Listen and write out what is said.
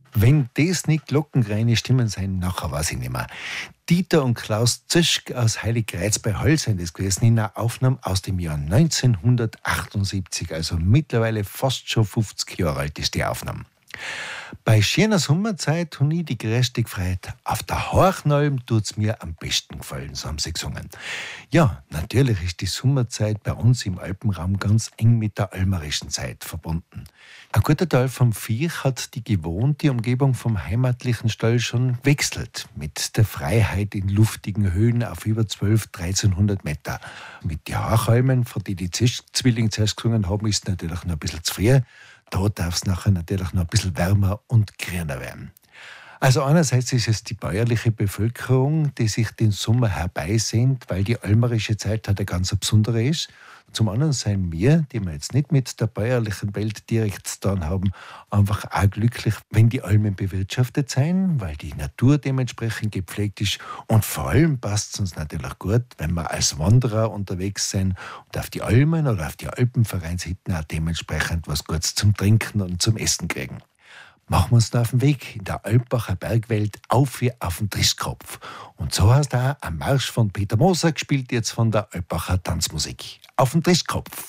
Wenn das nicht glockenreine Stimmen sein, nachher weiß ich nicht mehr. Dieter und Klaus Zischk aus Heiligkreuz bei Hall sind das gewesen, in einer Aufnahme aus dem Jahr 1978, also mittlerweile fast schon 50 Jahre alt ist die Aufnahme. Bei schöner Sommerzeit habe ich die größte gefreut. Auf der Horchnalm tut's mir am besten gefallen, so haben sie gesungen. Ja, natürlich ist die Sommerzeit bei uns im Alpenraum ganz eng mit der almerischen Zeit verbunden. Ein guter Teil vom Viech hat die gewohnte Umgebung vom heimatlichen Stall schon wechselt. Mit der Freiheit in luftigen Höhen auf über 1300 Meter. Mit den Horchalmen, von denen die Zwillinge zuerst gesungen haben, ist natürlich noch ein bisschen zu früh. Da darf es nachher natürlich noch ein bisschen wärmer und grüner werden. Also einerseits ist es die bäuerliche Bevölkerung, die sich den Sommer herbeisehnt, weil die almerische Zeit halt eine ganz besondere ist. Zum anderen sind wir, die wir jetzt nicht mit der bäuerlichen Welt direkt zu tun haben, einfach auch glücklich, wenn die Almen bewirtschaftet sind, weil die Natur dementsprechend gepflegt ist. Und vor allem passt es uns natürlich gut, wenn wir als Wanderer unterwegs sind und auf die Almen oder auf die Alpenvereinshütten auch dementsprechend was Gutes zum Trinken und zum Essen kriegen. Machen wir uns da auf den Weg in der Alpacher Bergwelt auf wie auf den Trischkopf. Und so heißt auch ein Marsch von Peter Moser, gespielt jetzt von der Alpacher Tanzmusik. Auf den Trischkopf.